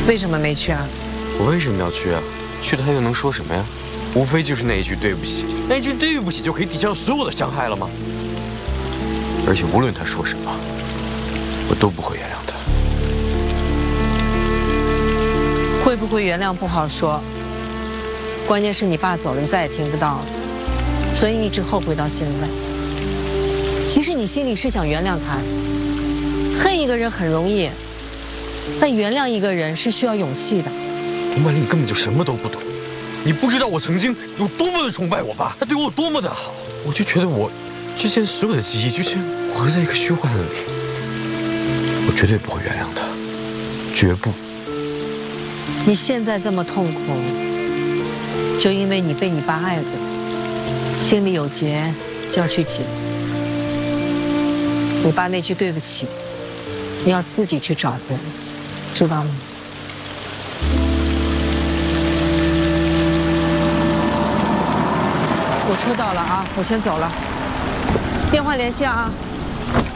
为什么没去啊？ 我为什么要去啊？去了他又能说什么呀？无非就是那一句对不起，那一句对不起就可以抵消所有的伤害了吗？而且无论他说什么，我都不会原谅他。 会不会原谅不好说，关键是你爸走了，你再也听不到了，所以一直后悔到现在。其实你心里是想原谅他，恨一个人很容易，但原谅一个人是需要勇气的。 洪曼丽，你根本就什么都不懂，你不知道我曾经有多么的崇拜我爸，他对我有多么的好。我就觉得我之前所有的记忆就像活在一个虚幻里，我绝对不会原谅他，绝不。 你现在这么痛苦，就因为你被你爸爱过，心里有结就要去解。你爸那句对不起，你要自己去找人，知道吗？我车到了啊，我先走了，电话联系啊。